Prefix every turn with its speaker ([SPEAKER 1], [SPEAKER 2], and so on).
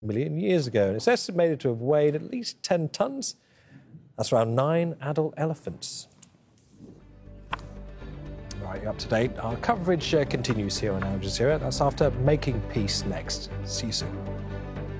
[SPEAKER 1] million years ago, and it's estimated to have weighed at least 10 tons. That's around 9 adult elephants. Right, you're up to date. Our coverage continues here on Al Jazeera. That's after Making Peace next. See you soon.